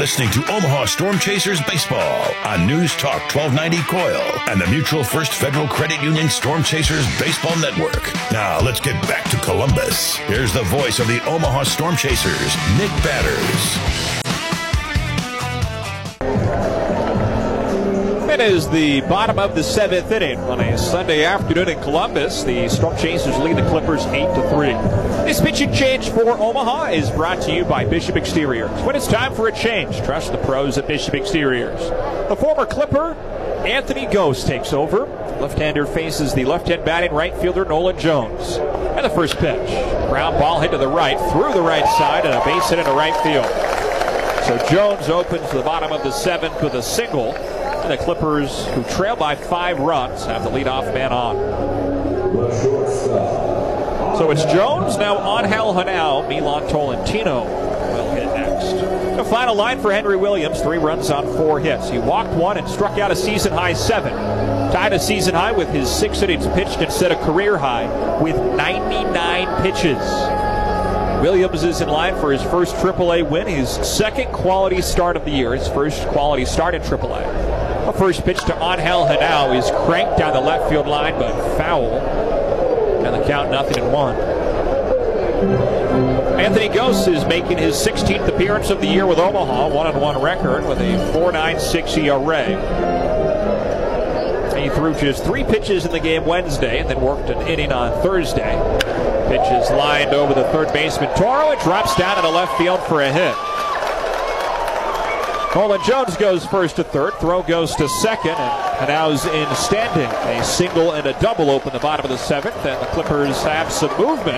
listening to Omaha Storm Chasers Baseball on News Talk 1290 Coil and the Mutual First Federal Credit Union Storm Chasers Baseball Network. Now let's get back to Columbus. Here's the voice of the Omaha Storm Chasers, Nick Batters. It is the bottom of the 7th inning on a Sunday afternoon in Columbus. The Storm Chasers lead the Clippers 8-3. This pitching change for Omaha is brought to you by Bishop Exteriors. When it's time for a change, trust the pros at Bishop Exteriors. The former Clipper, Anthony Gose, takes over. Left-hander faces the left-hand batting right fielder Nolan Jones. And the first pitch. Ground ball hit to the right, through the right side, and a base hit into right field. So Jones opens the bottom of the 7th with a single. And the Clippers, who trail by 5 runs, have the leadoff man on. So it's Jones, now Angel Hanao, Milan Tolentino will hit next. The final line for Henry Williams, 3 runs on 4 hits. He walked 1 and struck out a season-high 7. Tied a season high with his 6 innings pitched and set a career high with 99 pitches. Williams is in line for his first AAA win, his second quality start of the year, his first quality start in AAA. The first pitch to Angel Hanao is cranked down the left field line, but foul. And the count 0-1. Anthony Gose is making his 16th appearance of the year with Omaha, 1-1 record with a 4.96 ERA. He threw just 3 pitches in the game Wednesday and then worked an inning on Thursday. Pitch is lined over the third baseman Toro. It drops down in the left field for a hit. Nolan Jones goes first to third. Throw goes to second, and Hanao's in standing. A single and a double open the bottom of the 7th, and the Clippers have some movement.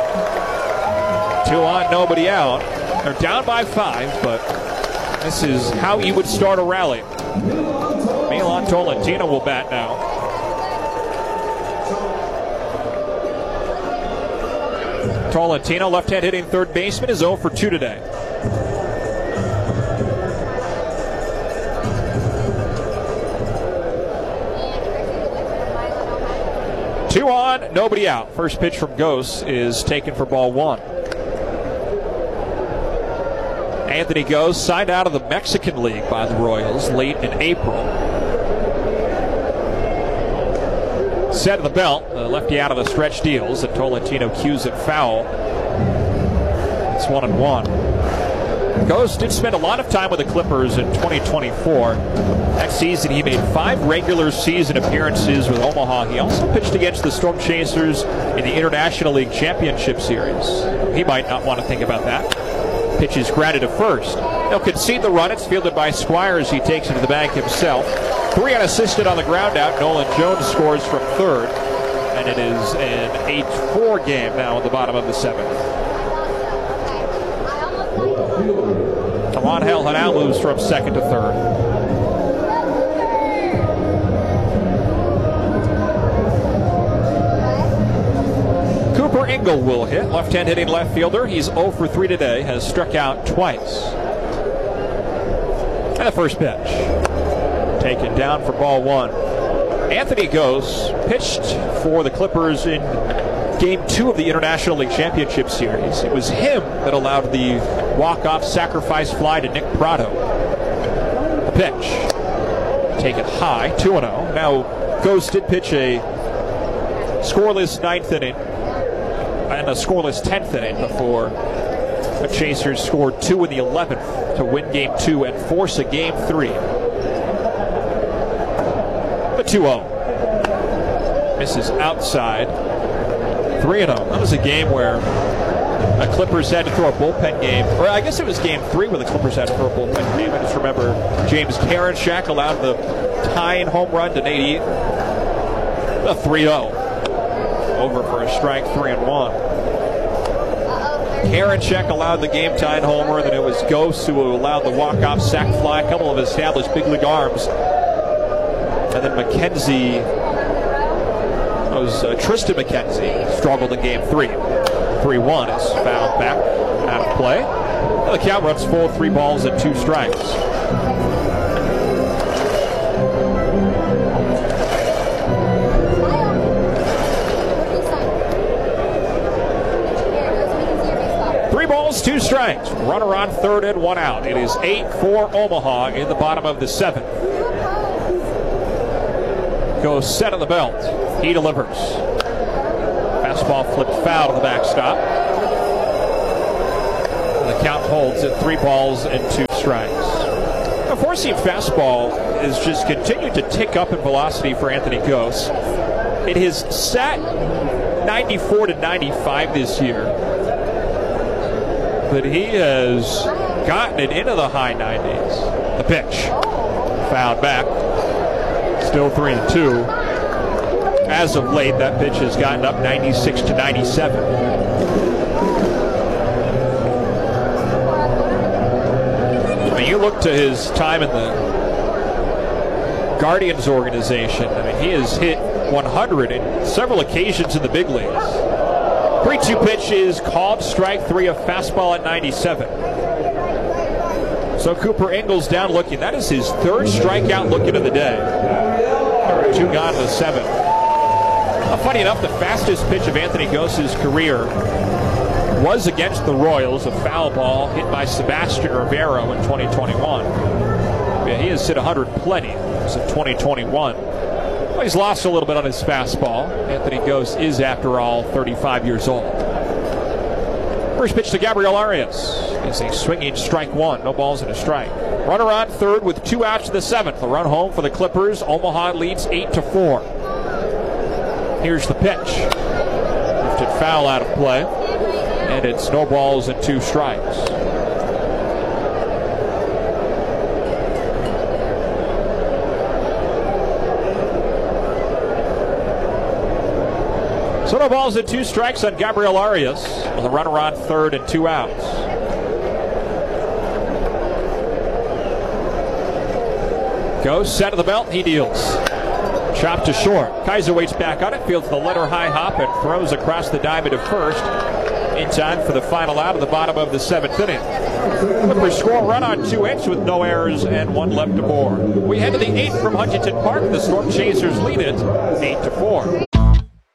2 on, nobody out. They're down by 5, but this is how you would start a rally. Milan Tolentino will bat now. Tolentino, left-hand hitting third baseman, is 0 for 2 today. Two on, nobody out. First pitch from Gose is taken for ball 1. Anthony Gose signed out of the Mexican League by the Royals late in April. Set of the belt, the lefty out of the stretch deals, and Tolentino cues it foul. It's 1-1. Gose did spend a lot of time with the Clippers in 2024. That season, he made 5 regular season appearances with Omaha. He also pitched against the Storm Chasers in the International League Championship Series. He might not want to think about that. Pitch is grounded to first. They'll concede the run. It's fielded by Squires. He takes it to the bag himself. 3 unassisted on the ground out. Nolan Jones scores from third. And it is an 8-4 game now at the bottom of the 7th. Angel Hanao moves from second to third. Cooper Ingle will hit. Left-hand hitting left fielder. He's 0 for 3 today. Has struck out twice. And the first pitch. Taken down for ball 1. Anthony Gose pitched for the Clippers in Game 2 of the International League Championship Series. It was him that allowed the walk-off sacrifice fly to Nick Prado. The pitch. Taken high, 2-0. Now, Gose did pitch a scoreless 9th inning and a scoreless 10th inning before the Chasers scored 2 in the 11th to win Game 2 and force a Game 3. The 2-0. Misses outside. 3-0. That was a game where the Clippers had to throw a bullpen game. Or I guess it was Game 3 where the Clippers had to throw a bullpen game. I just remember James Karinchak allowed the tying home run to Nate Eaton. The 3-0. Over for a strike, 3-1. Karinchak allowed the game-tying homer. Then it was Gose who allowed the walk-off sac fly. A couple of established big league arms. And then McKenzie... Tristan McKenzie struggled in Game 3. 3-1 is fouled back out of play. And the count runs full, 3 balls and 2 strikes. balls, 2 strikes. Runner on third and 1 out. It is 8-4 Omaha in the bottom of the 7th. Goes set of the belt. He delivers. Fastball flipped foul to the backstop. The count holds at 3 balls and 2 strikes. The four-seam fastball has just continued to tick up in velocity for Anthony Gose. It has sat 94 to 95 this year, but he has gotten it into the high 90s. The pitch, fouled back, still 3-2. As of late, that pitch has gotten up 96 to 97. I mean, you look to his time in the Guardians organization. I mean, he has hit 100 in several occasions in the big leagues. 3-2 pitch is called, strike 3, a fastball at 97. So Cooper Ingalls down looking. That is his 3rd strikeout looking of the day. 2 gone to the 7th. Funny enough, the fastest pitch of Anthony Gose's career was against the Royals, a foul ball hit by Sebastian Rivero in 2021. Yeah, he has hit 100 plenty. It was in 2021. Well, he's lost a little bit on his fastball. Anthony Gose is, after all, 35 years old. First pitch to Gabriel Arias is a swinging strike 1. No balls and a strike. Runner on third with 2 outs to the 7th. The run home for the Clippers. Omaha leads 8-4. Here's the pitch. Lifted foul out of play. And it's no balls and 2 strikes. So no balls and 2 strikes on Gabriel Arias with a runner on third and 2 outs. Goes set of the belt. He deals. Chop to short. Kaiser waits back on it, fields the letter high hop, and throws across the diamond to first in time for the final out of the bottom of the 7th inning. Clippers score a run on 2 hits with no errors and 1 left aboard. We head to the 8th from Huntington Park. The Storm Chasers lead it 8-4.